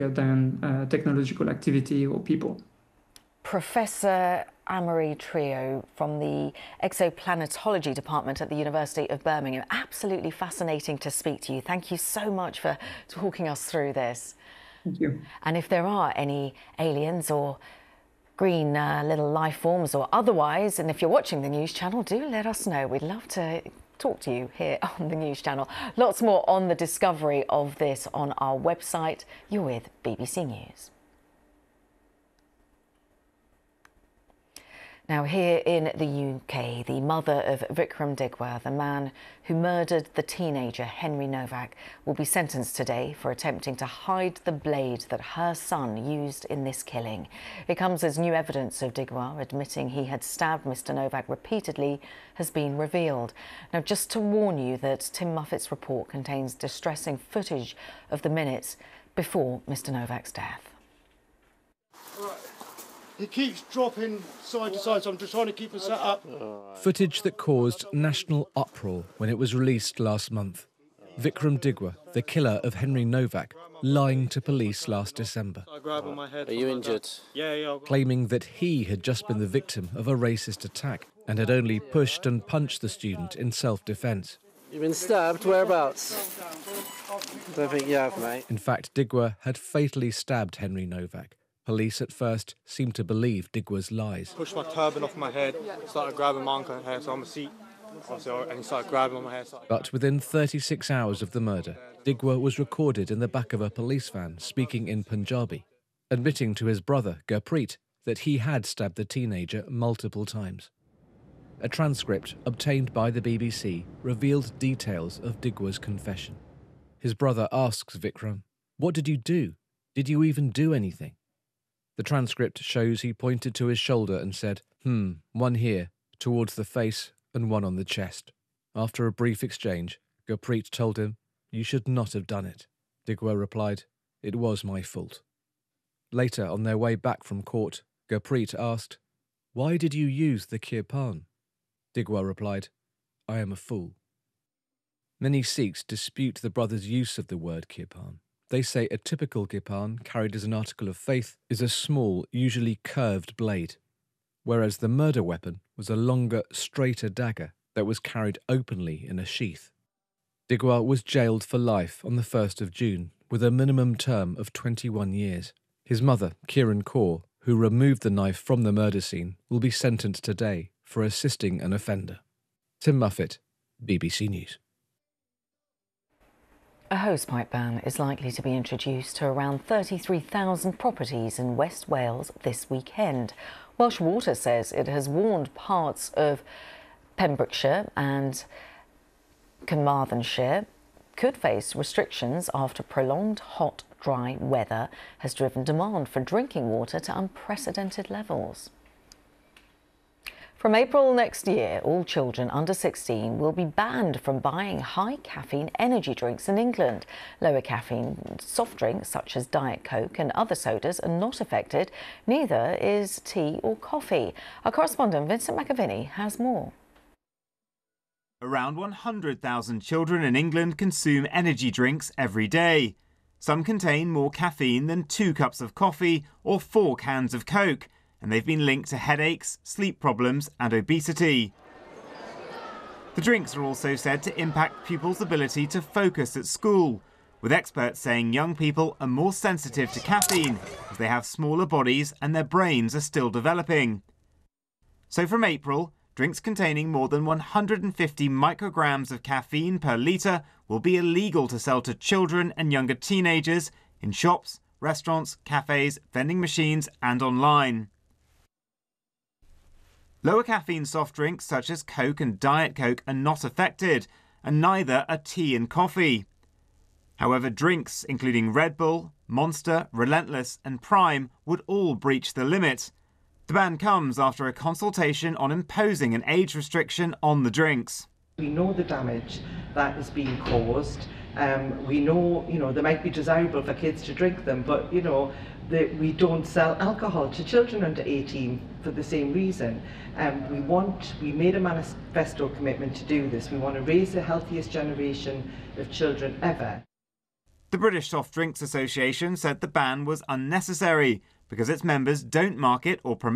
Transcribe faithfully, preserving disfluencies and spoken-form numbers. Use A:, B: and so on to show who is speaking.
A: than uh, technological activity or people.
B: Professor Amory Trio from the Exoplanetology Department at the University of Birmingham. Absolutely fascinating to speak to you. Thank you so much for talking us through this.
A: Thank you.
B: And if there are any aliens or green uh, little life forms or otherwise, and if you're watching the news channel, do let us know. We'd love to talk to you here on the news channel. Lots more on the discovery of this on our website. You're with B B C News. Now, here in the U K, the mother of Vikram Digwa, the man who murdered the teenager Henry Novak, will be sentenced today for attempting to hide the blade that her son used in this killing. It comes as new evidence of Digwa admitting he had stabbed Mister Novak repeatedly has been revealed. Now, just to warn you that Tim Muffitt's report contains distressing footage of the minutes before Mister Novak's death.
C: He keeps dropping side to side, so I'm just trying to keep him set up.
D: Footage that caused national uproar when it was released last month. Vikram Digwa, the killer of Henry Novak, lying to police last December.
C: Are you injured? Yeah, yeah.
D: Claiming that he had just been the victim of a racist attack and had only pushed and punched the student in self-defence.
E: You've been stabbed? Whereabouts? I don't think you have, mate.
D: In fact, Digwa had fatally stabbed Henry Novak. Police at first seemed to believe Digwa's lies.
C: Pushed my turban off my head, started grabbing my uncle's hair, so I'm a seat, and he started grabbing on my hair.
D: But within thirty-six hours of the murder, Digwa was recorded in the back of a police van speaking in Punjabi, admitting to his brother, Gurpreet, that he had stabbed the teenager multiple times. A transcript obtained by the B B C revealed details of Digwa's confession. His brother asks Vikram, "What did you do? Did you even do anything?" The transcript shows he pointed to his shoulder and said, hmm, one here, towards the face and one on the chest. After a brief exchange, Gurpreet told him, "You should not have done it." Digwa replied, "It was my fault." Later, on their way back from court, Gurpreet asked, "Why did you use the kirpan?" Digwa replied, "I am a fool." Many Sikhs dispute the brothers' use of the word kirpan. They say a typical kirpan, carried as an article of faith, is a small, usually curved blade, whereas the murder weapon was a longer, straighter dagger that was carried openly in a sheath. Digwa was jailed for life on the first of June, with a minimum term of twenty-one years. His mother, Kiran Kaur, who removed the knife from the murder scene, will be sentenced today for assisting an offender. Tim Muffett, B B C News.
B: A hosepipe ban is likely to be introduced to around thirty-three thousand properties in West Wales this weekend. Welsh Water says it has warned parts of Pembrokeshire and Carmarthenshire could face restrictions after prolonged hot, dry weather has driven demand for drinking water to unprecedented levels. From April next year, all children under sixteen will be banned from buying high-caffeine energy drinks in England. Lower caffeine soft drinks such as Diet Coke and other sodas are not affected. Neither is tea or coffee. Our correspondent Vincent McAviney has more.
F: Around one hundred thousand children in England consume energy drinks every day. Some contain more caffeine than two cups of coffee or four cans of Coke, and they've been linked to headaches, sleep problems and obesity. The drinks are also said to impact pupils' ability to focus at school, with experts saying young people are more sensitive to caffeine as they have smaller bodies and their brains are still developing. So from April, drinks containing more than one hundred fifty micrograms of caffeine per litre will be illegal to sell to children and younger teenagers in shops, restaurants, cafes, vending machines and online. Lower caffeine soft drinks such as Coke and Diet Coke are not affected, and neither are tea and coffee. However, drinks including Red Bull, Monster, Relentless and Prime would all breach the limit. The ban comes after a consultation on imposing an age restriction on the drinks.
G: We know the damage that is being caused. Um, we know, you know, they might be desirable for kids to drink them, but, you know, that we don't sell alcohol to children under eighteen for the same reason. Um, we want, we made a manifesto commitment to do this. We want to raise the healthiest generation of children ever.
F: The British Soft Drinks Association said the ban was unnecessary because its members don't market or promote